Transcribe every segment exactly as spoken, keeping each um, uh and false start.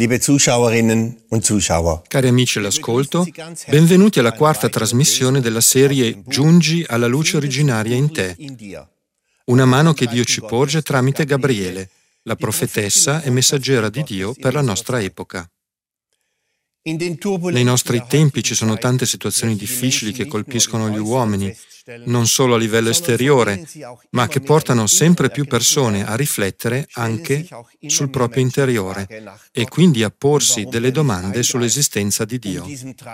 liebe Zuschauerinnen und Zuschauer. Cari amici all'ascolto, benvenuti alla quarta trasmissione della serie Giungi alla luce originaria in te. Una mano che Dio ci porge tramite Gabriele, la profetessa e messaggera di Dio per la nostra epoca. Nei nostri tempi ci sono tante situazioni difficili che colpiscono gli uomini, non solo a livello esteriore, ma che portano sempre più persone a riflettere anche sul proprio interiore e quindi a porsi delle domande sull'esistenza di Dio.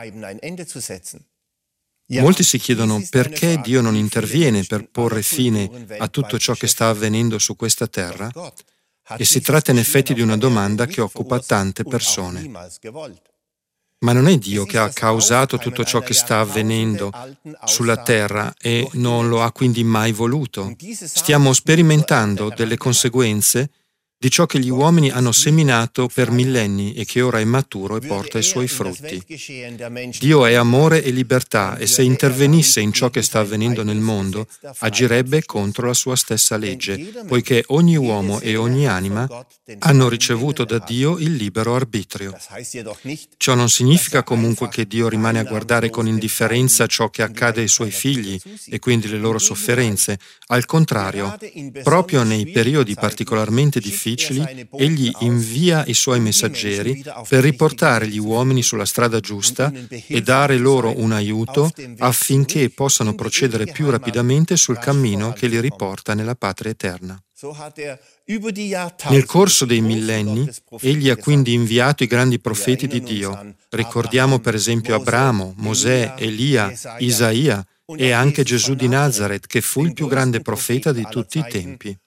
Molti si chiedono perché Dio non interviene per porre fine a tutto ciò che sta avvenendo su questa terra, e si tratta in effetti di una domanda che occupa tante persone. Ma non è Dio che ha causato tutto ciò che sta avvenendo sulla terra e non lo ha quindi mai voluto. Stiamo sperimentando delle conseguenze di ciò che gli uomini hanno seminato per millenni e che ora è maturo e porta i suoi frutti. Dio è amore e libertà e se intervenisse in ciò che sta avvenendo nel mondo, agirebbe contro la sua stessa legge, poiché ogni uomo e ogni anima hanno ricevuto da Dio il libero arbitrio. Ciò non significa comunque che Dio rimane a guardare con indifferenza ciò che accade ai suoi figli e quindi le loro sofferenze. Al contrario, proprio nei periodi particolarmente difficili, egli invia i suoi messaggeri per riportare gli uomini sulla strada giusta e dare loro un aiuto affinché possano procedere più rapidamente sul cammino che li riporta nella patria eterna. Nel corso dei millenni, egli ha quindi inviato i grandi profeti di Dio. Ricordiamo per esempio Abramo, Mosè, Elia, Isaia e anche Gesù di Nazaret, che fu il più grande profeta di tutti i tempi.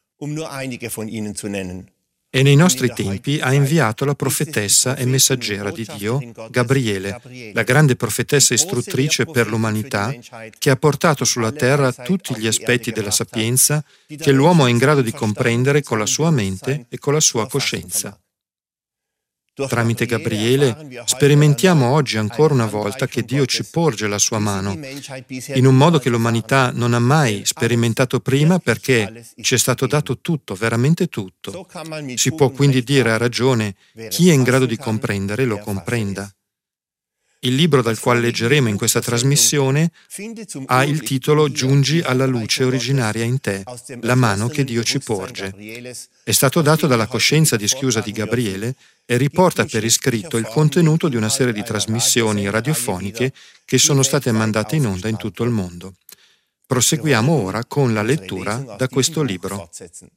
E nei nostri tempi ha inviato la profetessa e messaggera di Dio, Gabriele, la grande profetessa istruttrice per l'umanità, che ha portato sulla terra tutti gli aspetti della sapienza che l'uomo è in grado di comprendere con la sua mente e con la sua coscienza. Tramite Gabriele sperimentiamo oggi ancora una volta che Dio ci porge la sua mano, in un modo che l'umanità non ha mai sperimentato prima perché ci è stato dato tutto, veramente tutto. Si può quindi dire a ragione: chi è in grado di comprendere lo comprenda. Il libro dal quale leggeremo in questa trasmissione ha il titolo Giungi alla luce originaria in te, la mano che Dio ci porge. È stato dato dalla coscienza dischiusa di Gabriele e riporta per iscritto il contenuto di una serie di trasmissioni radiofoniche che sono state mandate in onda in tutto il mondo. Proseguiamo ora con la lettura da questo libro.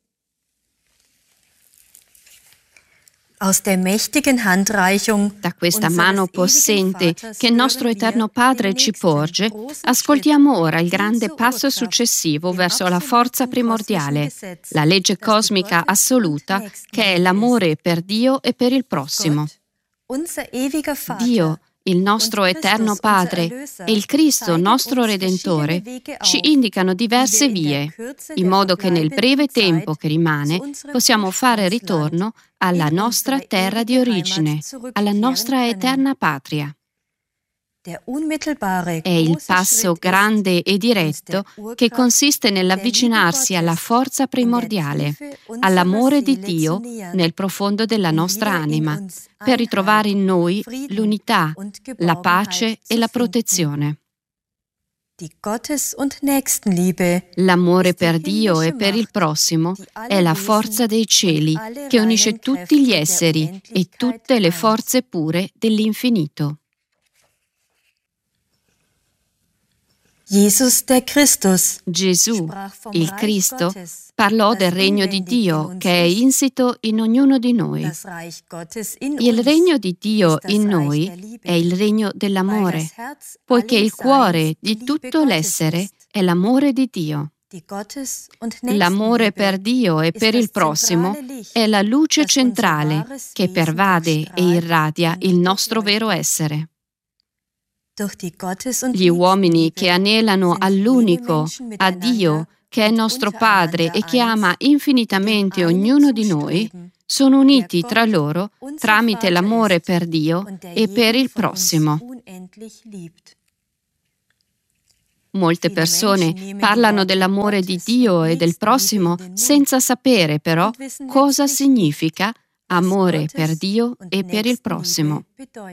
Da questa mano possente che il nostro Eterno Padre ci porge, ascoltiamo ora il grande passo successivo verso la forza primordiale, la legge cosmica assoluta, che è l'amore per Dio e per il prossimo. Dio, il nostro Eterno Padre, e il Cristo, nostro Redentore, ci indicano diverse vie, in modo che nel breve tempo che rimane possiamo fare ritorno alla nostra terra di origine, alla nostra eterna patria. È il passo grande e diretto che consiste nell'avvicinarsi alla forza primordiale, all'amore di Dio nel profondo della nostra anima, per ritrovare in noi l'unità, la pace e la protezione. L'amore per Dio e per il prossimo è la forza dei cieli che unisce tutti gli esseri e tutte le forze pure dell'infinito. Gesù, il Cristo, parlò del regno di Dio che è insito in ognuno di noi. Il regno di Dio in noi è il regno dell'amore, poiché il cuore di tutto l'essere è l'amore di Dio. L'amore per Dio e per il prossimo è la luce centrale che pervade e irradia il nostro vero essere. Gli uomini che anelano all'unico, a Dio, che è nostro Padre e che ama infinitamente ognuno di noi, sono uniti tra loro tramite l'amore per Dio e per il prossimo. Molte persone parlano dell'amore di Dio e del prossimo senza sapere però cosa significa amore per Dio e per il prossimo.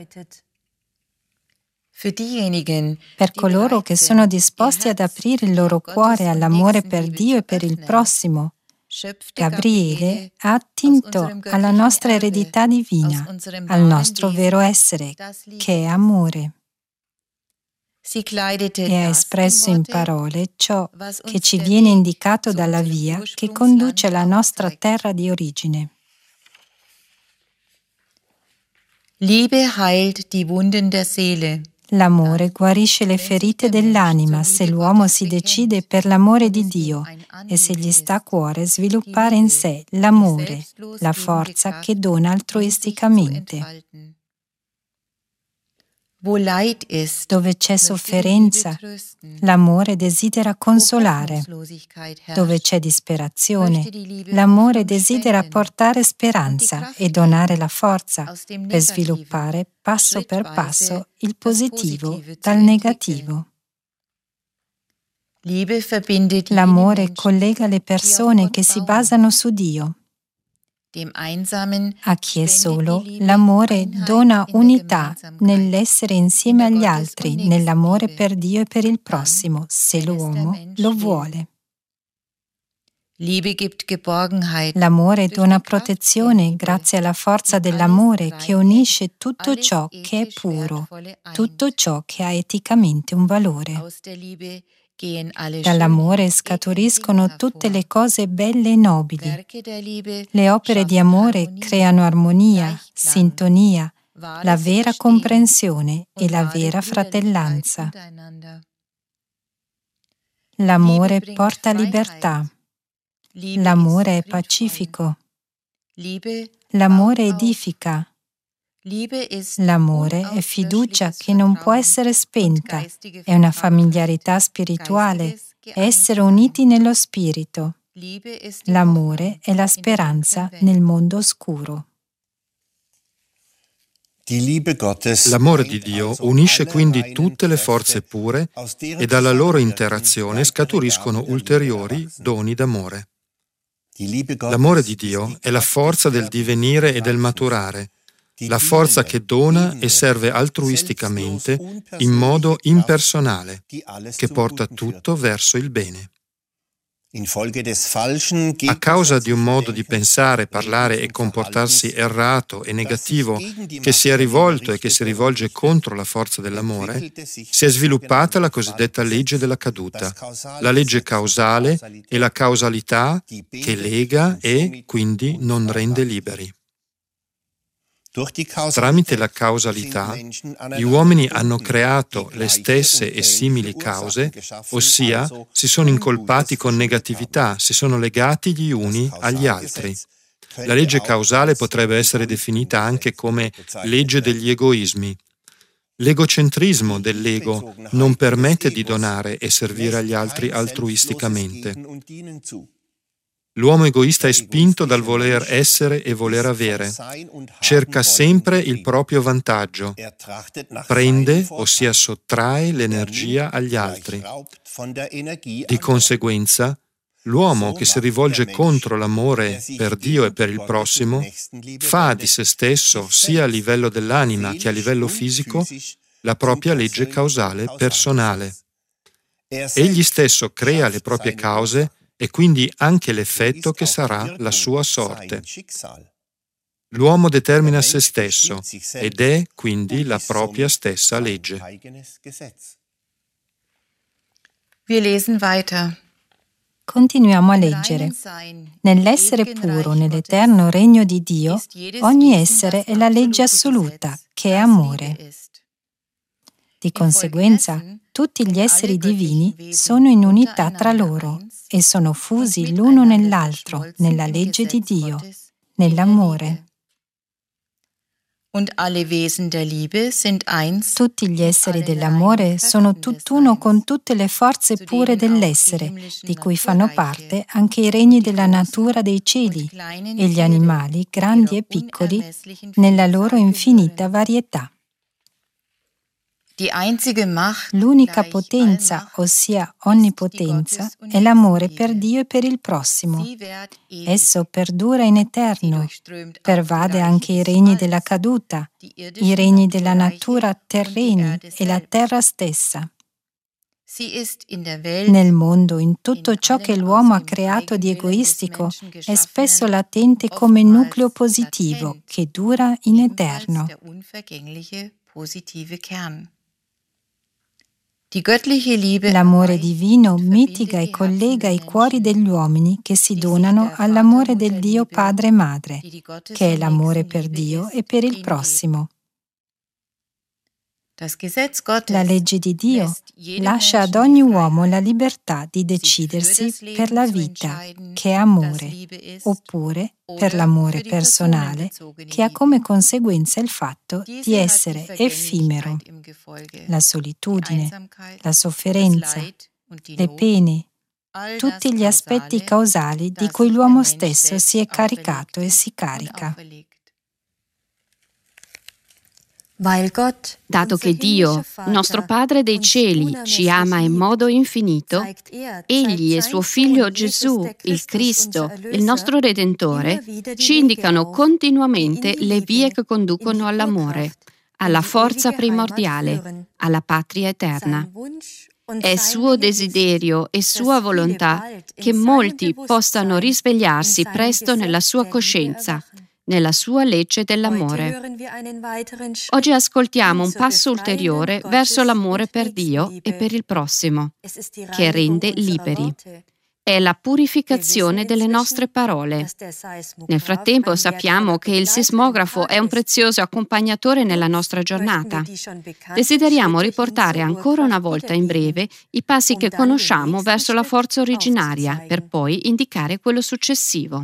Per coloro che sono disposti ad aprire il loro cuore all'amore per Dio e per il prossimo, Gabriele ha attinto alla nostra eredità divina, al nostro vero essere, che è amore, e ha espresso in parole ciò che ci viene indicato dalla via che conduce alla nostra terra di origine. Liebe heilt die Wunden der Seele. L'amore guarisce le ferite dell'anima se l'uomo si decide per l'amore di Dio e se gli sta a cuore sviluppare in sé l'amore, la forza che dona altruisticamente. Dove c'è sofferenza, l'amore desidera consolare. Dove c'è disperazione, l'amore desidera portare speranza e donare la forza per sviluppare passo per passo il positivo dal negativo. L'amore collega le persone che si basano su Dio. A chi è solo, l'amore dona unità nell'essere insieme agli altri, nell'amore per Dio e per il prossimo, se l'uomo lo vuole. L'amore dona protezione grazie alla forza dell'amore che unisce tutto ciò che è puro, tutto ciò che ha eticamente un valore. Dall'amore scaturiscono tutte le cose belle e nobili. Le opere di amore creano armonia, sintonia, la vera comprensione e la vera fratellanza. L'amore porta libertà. L'amore è pacifico. L'amore edifica. L'amore è fiducia che non può essere spenta, è una familiarità spirituale, è essere uniti nello spirito. L'amore è la speranza nel mondo oscuro. L'amore di Dio unisce quindi tutte le forze pure e dalla loro interazione scaturiscono ulteriori doni d'amore. L'amore di Dio è la forza del divenire e del maturare, la forza che dona e serve altruisticamente in modo impersonale, che porta tutto verso il bene. A causa di un modo di pensare, parlare e comportarsi errato e negativo che si è rivolto e che si rivolge contro la forza dell'amore, si è sviluppata la cosiddetta legge della caduta, la legge causale e la causalità che lega e quindi non rende liberi. Tramite la causalità, gli uomini hanno creato le stesse e simili cause, ossia si sono incolpati con negatività, si sono legati gli uni agli altri. La legge causale potrebbe essere definita anche come legge degli egoismi. L'egocentrismo dell'ego non permette di donare e servire agli altri altruisticamente. L'uomo egoista è spinto dal voler essere e voler avere. Cerca sempre il proprio vantaggio. Prende, ossia sottrae l'energia agli altri. Di conseguenza, l'uomo che si rivolge contro l'amore per Dio e per il prossimo fa di se stesso, sia a livello dell'anima che a livello fisico, la propria legge causale personale. Egli stesso crea le proprie cause e quindi anche l'effetto che sarà la sua sorte. L'uomo determina se stesso ed è quindi la propria stessa legge. Wir lesen weiter. Continuiamo a leggere. Nell'essere puro, nell'eterno regno di Dio, ogni essere è la legge assoluta, che è amore. Di conseguenza, tutti gli esseri divini sono in unità tra loro e sono fusi l'uno nell'altro, nella legge di Dio, nell'amore. Tutti gli esseri dell'amore sono tutt'uno con tutte le forze pure dell'essere, di cui fanno parte anche i regni della natura dei cieli e gli animali, grandi e piccoli, nella loro infinita varietà. L'unica potenza, ossia onnipotenza, è l'amore per Dio e per il prossimo. Esso perdura in eterno, pervade anche i regni della caduta, i regni della natura terreni e la terra stessa. Nel mondo, in tutto ciò che l'uomo ha creato di egoistico, è spesso latente come nucleo positivo che dura in eterno. L'amore divino mitiga e collega i cuori degli uomini che si donano all'amore del Dio Padre e Madre, che è l'amore per Dio e per il prossimo. La legge di Dio lascia ad ogni uomo la libertà di decidersi per la vita, che è amore, oppure per l'amore personale, che ha come conseguenza il fatto di essere effimero. La solitudine, la sofferenza, le pene, tutti gli aspetti causali di cui l'uomo stesso si è caricato e si carica. Dato che Dio, nostro Padre dei cieli, ci ama in modo infinito, Egli e suo Figlio Gesù, il Cristo, il nostro Redentore, ci indicano continuamente le vie che conducono all'amore, alla forza primordiale, alla patria eterna. È suo desiderio e sua volontà che molti possano risvegliarsi presto nella sua coscienza, nella sua legge dell'amore. Oggi ascoltiamo un passo ulteriore verso l'amore per Dio e per il prossimo, che rende liberi. È la purificazione delle nostre parole. Nel frattempo sappiamo che il sismografo è un prezioso accompagnatore nella nostra giornata. Desideriamo riportare ancora una volta in breve i passi che conosciamo verso la forza originaria, per poi indicare quello successivo.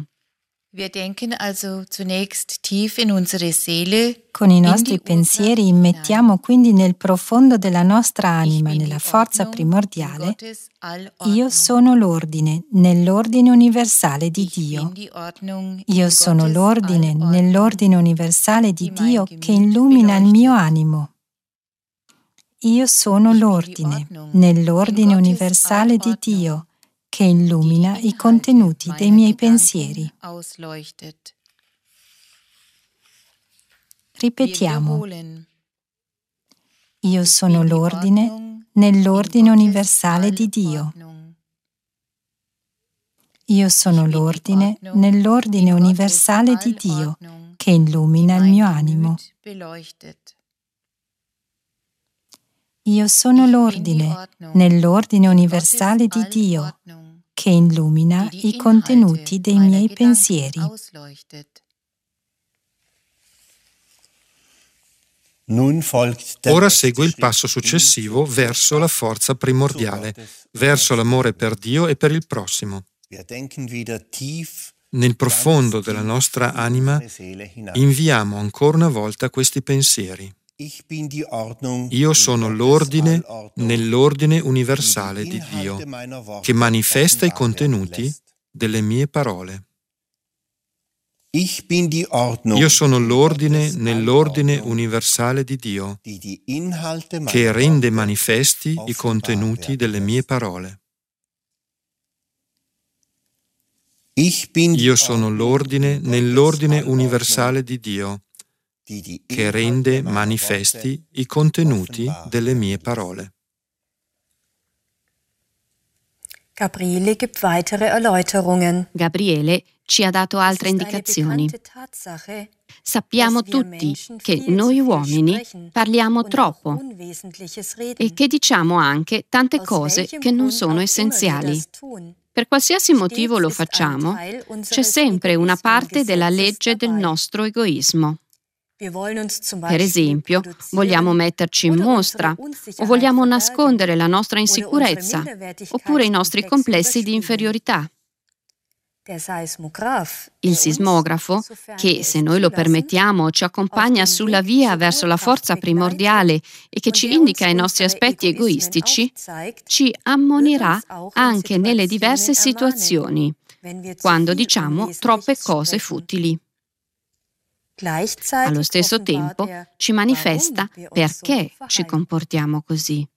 Con i nostri pensieri immettiamo quindi nel profondo della nostra anima, nella forza primordiale, io sono l'ordine, nell'ordine universale di Dio. Io sono l'ordine, nell'ordine universale di Dio che illumina il mio animo. Io sono l'ordine, nell'ordine universale di Dio, che illumina i contenuti dei miei pensieri. Ripetiamo. Io sono l'ordine nell'ordine universale di Dio. Io sono l'ordine nell'ordine universale di Dio, che illumina il mio animo. Io sono l'ordine nell'ordine universale di Dio, che illumina i contenuti dei miei pensieri. Ora segue il passo successivo verso la forza primordiale, verso l'amore per Dio e per il prossimo. Nel profondo della nostra anima inviamo ancora una volta questi pensieri. Io sono l'ordine nell'ordine universale di Dio, che manifesta i contenuti delle mie parole. Io sono l'ordine nell'ordine universale di Dio, che rende manifesti i contenuti delle mie parole. Io sono l'ordine nell'ordine universale di Dio, che rende manifesti i contenuti delle mie parole. Gabriele gibt weitere Erläuterungen. Gabriele ci ha dato altre indicazioni. Sappiamo tutti che noi uomini parliamo troppo e che diciamo anche tante cose che non sono essenziali. Per qualsiasi motivo lo facciamo, c'è sempre una parte della legge del nostro egoismo. Per esempio, vogliamo metterci in mostra o vogliamo nascondere la nostra insicurezza oppure i nostri complessi di inferiorità. Il sismografo, che se noi lo permettiamo ci accompagna sulla via verso la forza primordiale e che ci indica i nostri aspetti egoistici, ci ammonirà anche nelle diverse situazioni, quando diciamo troppe cose futili. Allo stesso tempo ci manifesta perché ci comportiamo così.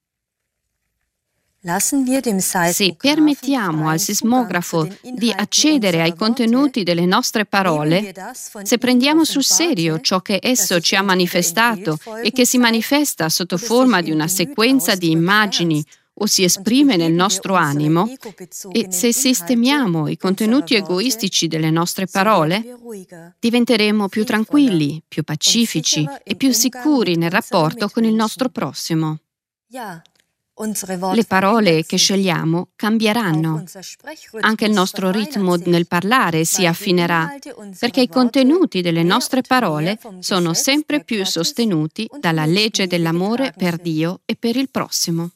Se permettiamo al sismografo di accedere ai contenuti delle nostre parole, se prendiamo sul serio ciò che esso ci ha manifestato e che si manifesta sotto forma di una sequenza di immagini o si esprime nel nostro animo, e se sistemiamo i contenuti egoistici delle nostre parole, diventeremo più tranquilli, più pacifici e più sicuri nel rapporto con il nostro prossimo. Le parole che scegliamo cambieranno. Anche il nostro ritmo nel parlare si affinerà, perché i contenuti delle nostre parole sono sempre più sostenuti dalla legge dell'amore per Dio e per il prossimo.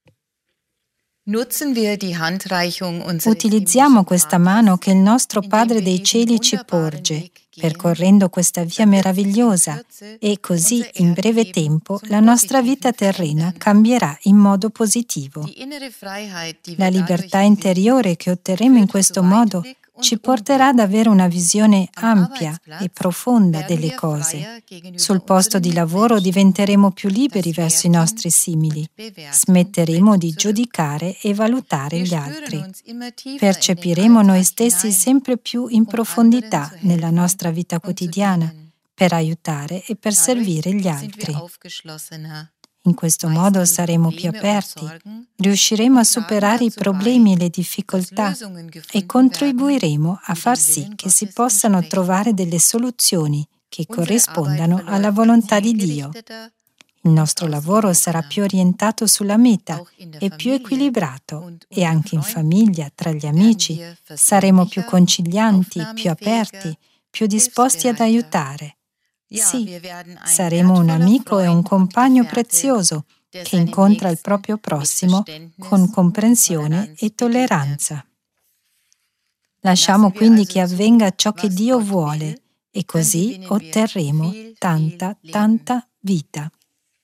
Utilizziamo questa mano che il nostro Padre dei Cieli ci porge, percorrendo questa via meravigliosa, e così in breve tempo la nostra vita terrena cambierà in modo positivo. La libertà interiore che otterremo in questo modo ci porterà ad avere una visione ampia e profonda delle cose. Sul posto di lavoro diventeremo più liberi verso i nostri simili. Smetteremo di giudicare e valutare gli altri. Percepiremo noi stessi sempre più in profondità nella nostra vita quotidiana per aiutare e per servire gli altri. In questo modo saremo più aperti, riusciremo a superare i problemi e le difficoltà e contribuiremo a far sì che si possano trovare delle soluzioni che corrispondano alla volontà di Dio. Il nostro lavoro sarà più orientato sulla meta e più equilibrato, e anche in famiglia, tra gli amici, saremo più concilianti, più aperti, più disposti ad aiutare. Sì, saremo un amico e un compagno prezioso che incontra il proprio prossimo con comprensione e tolleranza. Lasciamo quindi che avvenga ciò che Dio vuole e così otterremo tanta, tanta vita.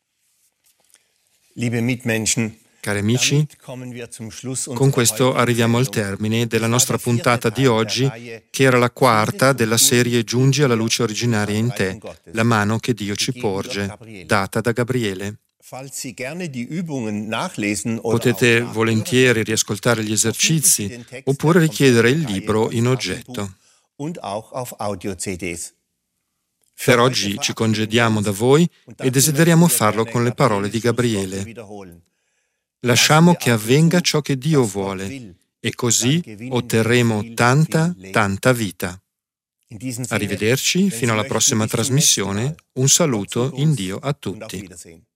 Liebe Mitmenschen, Cari amici, con questo arriviamo al termine della nostra puntata di oggi, che era la quarta della serie Giungi alla luce originaria in te, la mano che Dio ci porge, data da Gabriele. Potete volentieri riascoltare gli esercizi oppure richiedere il libro in oggetto. Per oggi ci congediamo da voi e desideriamo farlo con le parole di Gabriele. Lasciamo che avvenga ciò che Dio vuole e così otterremo tanta, tanta vita. Arrivederci, fino alla prossima trasmissione. Un saluto in Dio a tutti.